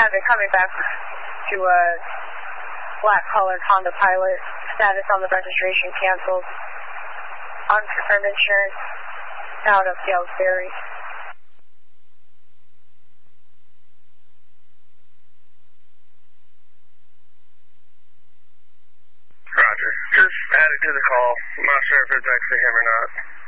Traffic coming back to a black-colored Honda Pilot. Status on the registration canceled. Unconfirmed insurance. Out of Galesbury. Roger. Just added to the call. I'm not sure if it's actually him or not.